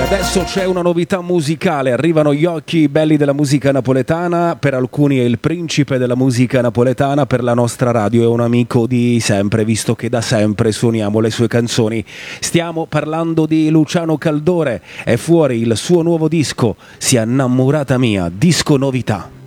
Adesso c'è una novità musicale, arrivano gli occhi belli della musica napoletana, per alcuni è il principe della musica napoletana, per la nostra radio è un amico di sempre, visto che da sempre suoniamo le sue canzoni. Stiamo parlando di Luciano Caldore, è fuori il suo nuovo disco, Sia innamorata mia, disco novità.